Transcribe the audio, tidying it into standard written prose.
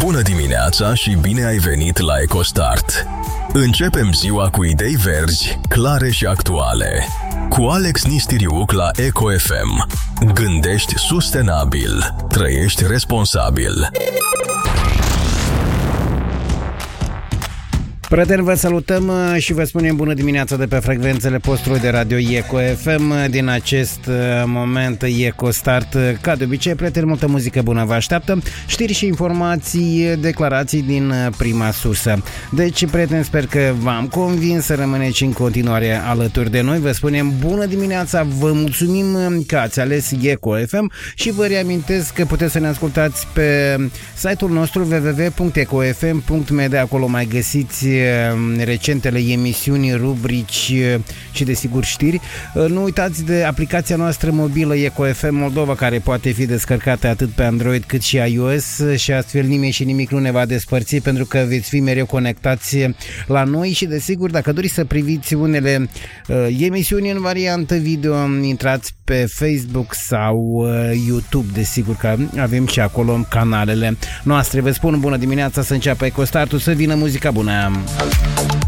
Bună dimineața și bine ai venit la EcoStart. Începem ziua cu idei verzi, clare și actuale. Cu Alex Nistiriuc la Eco FM. Gândești sustenabil. Trăiești responsabil. Prieteni, vă salutăm și vă spunem bună dimineața de pe frecvențele postului de radio Eco FM. Din acest moment EcoStart, ca de obicei, prieteni, multă muzică bună vă așteaptă, știri și informații, declarații din prima sursă. Deci, prieteni, sper că v-am convins să rămâneți în continuare alături de noi. Vă spunem bună dimineața, vă mulțumim că ați ales Eco FM și vă reamintesc că puteți să ne ascultați pe site-ul nostru www.ecofm.md. Acolo mai găsiți recentele emisiuni, rubrici și desigur știri. Nu uitați de aplicația noastră mobilă Eco FM Moldova, care poate fi descărcată atât pe Android cât și iOS și astfel nimeni și nimic nu ne va despărți, pentru că veți fi mereu conectați la noi și desigur dacă doriți să priviți unele emisiuni în variantă video, intrați pe Facebook sau YouTube, desigur că avem și acolo canalele noastre. Vă spun bună dimineața, să înceapă EcoStartul, să vină muzica bună.